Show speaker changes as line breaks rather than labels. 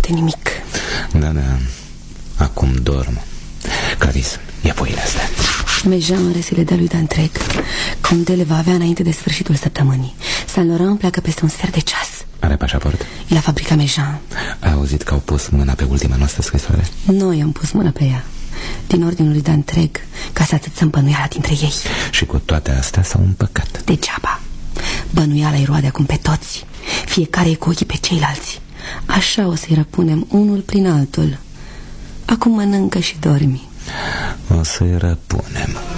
de nimic.
Da, acum dorm. Clarice, ia foile astea.
Mejean are să le dea lui Dantreg. Comte le va avea înainte de sfârșitul săptămânii. Saint Laurent pleacă peste un sfert de ceas.
Are pașaport?
E la fabrica Mejean.
Ai auzit că au pus mâna pe ultima noastră scrisoare?
Noi am pus mâna pe ea, din ordinul lui Dantreg, ca să atâțăm bănuiala dintre ei.
Și cu toate astea s-au împăcat.
Degeaba. Bănuiala îi roade acum pe toți. Fiecare e cu ochii pe ceilalți. Așa o să-i răpunem unul prin altul. Acum mănâncă și dormi.
O să-i răpunem.